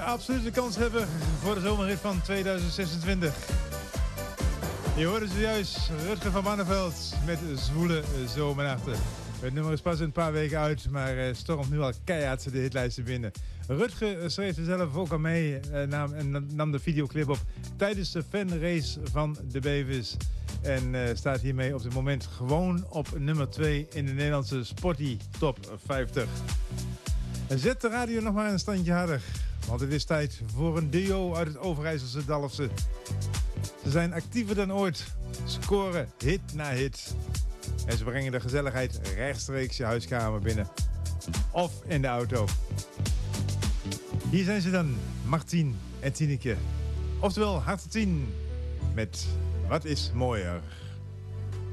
absoluut de kans hebben voor de zomerhit van 2026. Je hoorde zojuist Rutger van Barneveld met Zwoele Zomernachten. Het nummer is pas een paar weken uit, maar stormt nu al keihard de hitlijsten binnen. Rutger schreef er zelf ook al mee en nam de videoclip op tijdens de fanrace van de Bevis. En staat hiermee op dit moment gewoon op nummer 2 in de Nederlandse Sporty Top 50. Zet de radio nog maar een standje harder, want het is tijd voor een duo uit het Overijsselse Dalfsen. Ze zijn actiever dan ooit, scoren hit na hit. En ze brengen de gezelligheid rechtstreeks je huiskamer binnen. Of in de auto. Hier zijn ze dan, Martien en Tineke. Oftewel, Harte 10 met Wat is mooier.